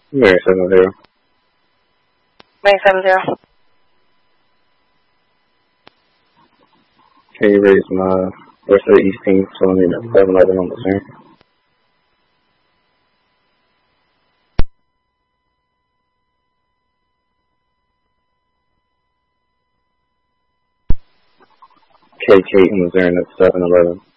Mary 70. Mary 70. Can you raise my rest of the East team telling me that 7-11 on the same? KK in Missouri at 7-11.